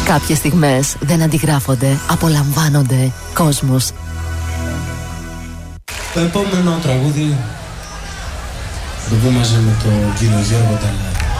Κάποιες στιγμές δεν αντιγράφονται, απολαμβάνονται. Κόσμος. Το επόμενο τραγούδι το πούμε μαζί με τον κύριο Γιώργο Ταλάρη.